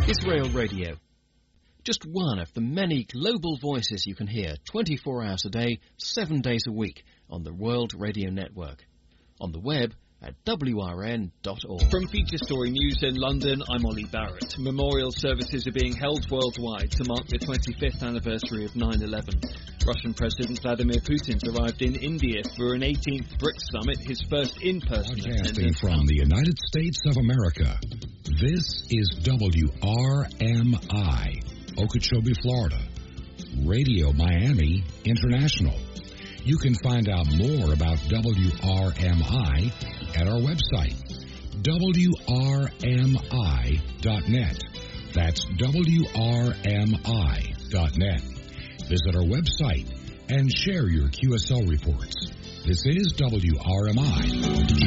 Israel Radio. Just one of the many global voices you can hear 24 hours a day, 7 days a week on the World Radio Network. On the web at wrn.org. From Feature Story News in London, I'm Ollie Barrett. Memorial services are being held worldwide to mark the 25th anniversary of 9/11. Russian President Vladimir Putin's arrived in India for an 18th BRICS summit, his first in-person Broadcasting from the United States of America, this is WRMI, Okeechobee, Florida, Radio Miami International. You can find out more about WRMI at our website, WRMI.net. That's WRMI.net. Visit our website and share your QSL reports. This is WRMI.